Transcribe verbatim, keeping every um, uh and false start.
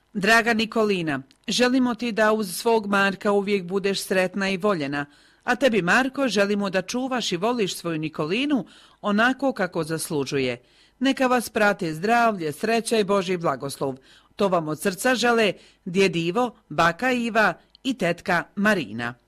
Draga Nikolina, želimo ti da uz svog Marka uvijek budeš sretna i voljena, a tebi, Marko, želimo da čuvaš i voliš svoju Nikolinu onako kako zaslužuje. Neka vas prate zdravlje, sreća i Božji blagoslov. To vam od srca žele djed Ivo, baka Iva i tetka Marina.